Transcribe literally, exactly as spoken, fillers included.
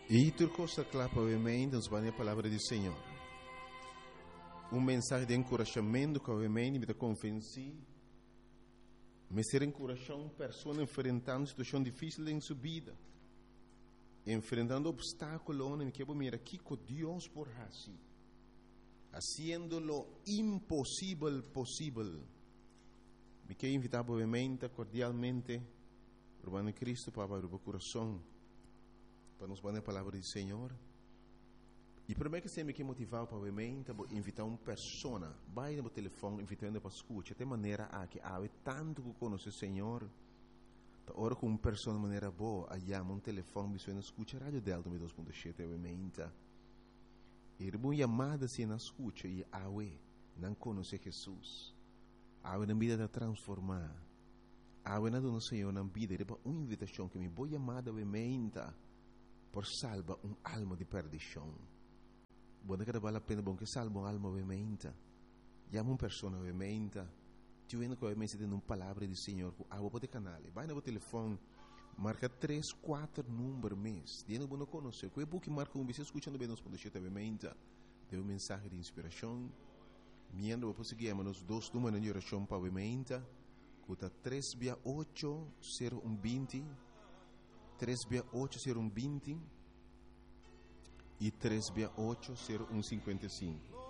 E tu costa clapa ovviamente, nos vai a palavra do Senhor. Um mensagem de encorajamento que ovviamente me convenci, me ser encorajar uma pessoa enfrentando uma situação difícil em sua vida, enfrentando obstáculos, me quero mirar aqui com Deus por assim, haciendo lo impossível possível. Me quero invitar obviamente, cordialmente, Urbano Cristo para abrir o coração, para nos dar a palavra do Senhor. E primeiro que você me quer motivar para obviamente invitar uma pessoa, vai no telefone invitando para escutar, de maneira a que há tanto que conhece o Senhor, ora com uma pessoa de maneira boa, aí há um telefone, me suena escuta a rádio Delta dois ponto sete obviamente. E uma chamada se na escuta e há não conhece Jesus, há na vida de transformar, há na do Senhor na vida, é uma invitação que me boa chamada obviamente por salvar uma alma de perdição. Buona che vale la pena bom che salva un'alma ovviamente. Chiama una persona ovviamente. Ti vedo che ovviamente tem uma palavra do Senhor com a boa de canale. Vai no telefone, marca três, quatro números mês. Dia não não conhece. Que é bom que marca um, você escutando bem nos pontos obviamente. Deu uma mensagem de inspiração. Miando depois seguimos nos dois números de oração para obviamente. Cuta três oito zero um vinte, três oito zero um vinte e três oito zero um cinquenta e cinco.